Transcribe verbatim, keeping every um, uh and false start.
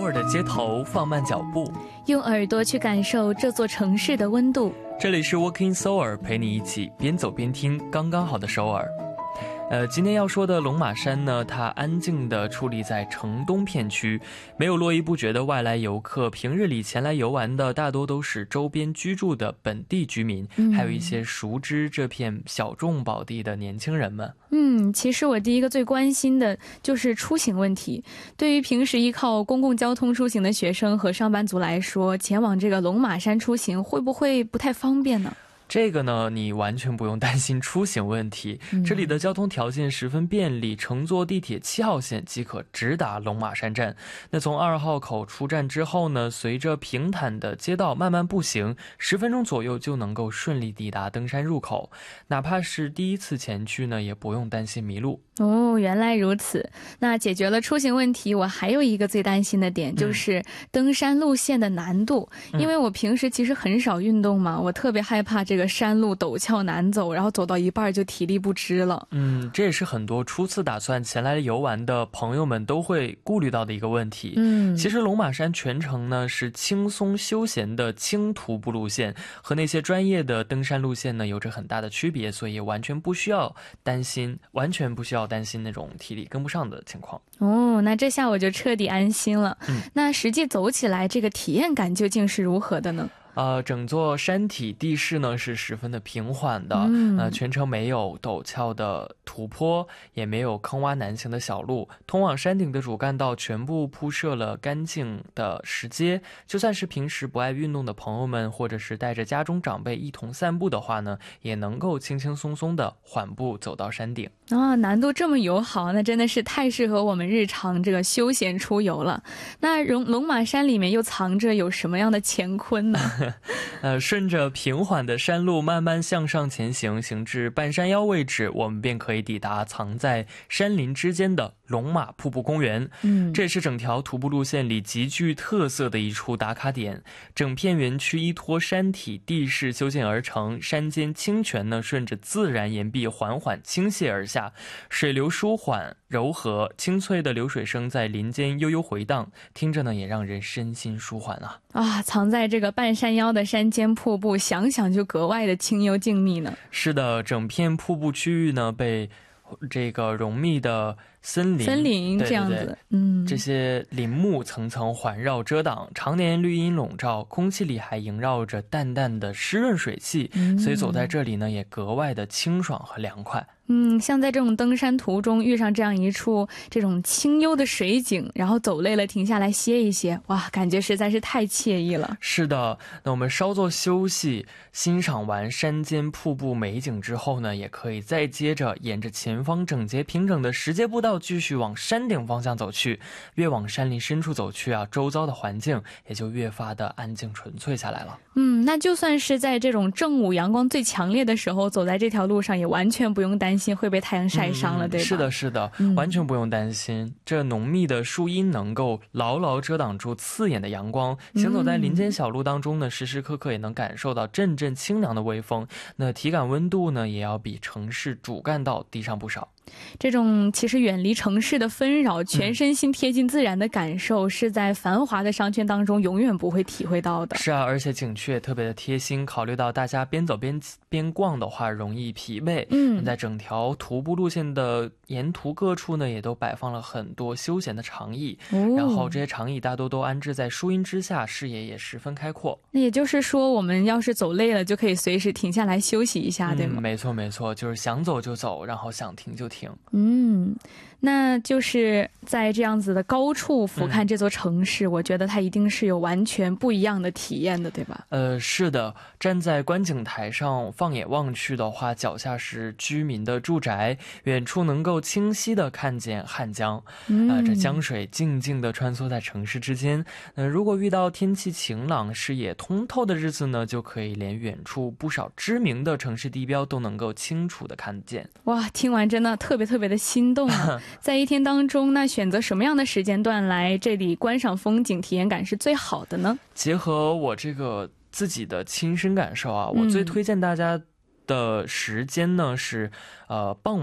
尔的街头放慢脚步， 用耳朵去感受这座城市的温度。 这里是 Walking 首尔，陪你一起边走边听刚刚好的首尔。呃，今天要说的龙马山呢，它安静地矗立在城东片区，没有络绎不绝的外来游客，平日里前来游玩的大多都是周边居住的本地居民，嗯、还有一些熟知这片小众宝地的年轻人们。 嗯，其实我第一个最关心的就是出行问题。对于平时依靠公共交通出行的学生和上班族来说，前往这个龙马山出行会不会不太方便呢？ 这个呢，你完全不用担心出行问题，嗯、这里的交通条件十分便利，乘坐地铁七号线即可直达龙马山站。那从二号口出站之后呢，随着平坦的街道慢慢步行，十分钟左右就能够顺利抵达登山入口。哪怕是第一次前去呢，也不用担心迷路。 哦，原来如此。那解决了出行问题，我还有一个最担心的点，就是登山路线的难度。嗯、因为我平时其实很少运动嘛，我特别害怕这个山路陡峭难走，然后走到一半就体力不支了。 嗯，这也是很多初次打算前来游玩的朋友们都会顾虑到的一个问题。嗯，其实龙马山全程呢是轻松休闲的轻徒步路线，和那些专业的登山路线呢有着很大的区别，所以完全不需要担心，完全不需要担心那种体力跟不上的情况。 哦，那这下我就彻底安心了。嗯，那实际走起来这个体验感究竟是如何的呢？ 呃，整座山体地势呢是十分的平缓的，嗯、呃，全程没有陡峭的土坡，也没有坑洼难行的小路，通往山顶的主干道全部铺设了干净的石阶，就算是平时不爱运动的朋友们，或者是带着家中长辈一同散步的话呢，也能够轻轻松松的缓步走到山顶。 啊，难度这么友好，那真的是太适合我们日常这个休闲出游了。那龙龙马山里面又藏着有什么样的乾坤呢？ 呃，顺着平缓的山路慢慢向上前行，行至半山腰位置，我们便可以抵达藏在山林之间的龙马瀑布公园。嗯，这也是整条徒步路线里极具特色的一处打卡点。整片园区依托山体地势修建而成，山间清泉呢顺着自然岩壁缓缓倾泻而下，水流舒缓柔和，清脆的流水声在林间悠悠回荡，听着呢也让人身心舒缓啊。 啊，藏在这个半山腰的山间瀑布，想想就格外的清幽静谧呢。 是的，整片瀑布区域呢被这个浓密的森林森林这样子，对对对，嗯， 这些林木层层环绕遮挡，常年绿荫笼罩，空气里还萦绕着淡淡的湿润水汽，嗯、所以走在这里呢也格外的清爽和凉快。 嗯，像在这种登山途中遇上这样一处这种清幽的水景，然后走累了停下来歇一歇，哇，感觉实在是太惬意了。 是的，那我们稍作休息，欣赏完山间瀑布美景之后呢，也可以再接着沿着前方整洁平整的石阶步道继续往山顶方向走去。越往山林深处走去啊，周遭的环境也就越发的安静纯粹下来了。 嗯，那就算是在这种正午阳光最强烈的时候，走在这条路上也完全不用担心会被太阳晒伤了，嗯、对吧？ 是的，是的，嗯、完全不用担心。这浓密的树荫能够牢牢遮挡住刺眼的阳光，行走在林间小路当中呢，时时刻刻也能感受到阵阵清凉的微风。那体感温度呢，也要比城市主干道低上不少。 这种其实远离城市的纷扰，全身心贴近自然的感受，嗯、是在繁华的商圈当中永远不会体会到的。 是啊，而且景区也特别的贴心，考虑到大家边走边边逛的话容易疲惫，嗯，在整条徒步路线的沿途各处呢，也都摆放了很多休闲的长椅，哦、然后这些长椅大多都安置在树荫之下，视野也十分开阔。 那也就是说，我们要是走累了，就可以随时停下来休息一下，嗯、对吗？ 没错没错，就是想走就走，然后想停就停。 嗯，那就是在这样子的高处俯瞰这座城市，嗯、我觉得它一定是有完全不一样的体验的，对吧？ 呃，是的，站在观景台上放眼望去的话，脚下是居民的住宅，远处能够清晰的看见汉江，嗯、呃，这江水静静的穿梭在城市之间。呃，如果遇到天气晴朗、视野通透的日子呢，就可以连远处不少知名的城市地标都能够清楚的看见。 哇，听完真的特别特别的心动啊！在一天当中，那选择什么样的时间段来这里观赏风景，体验感是最好的呢？ 结合我这个自己的亲身感受啊，我最推荐大家的时间呢是呃傍晚。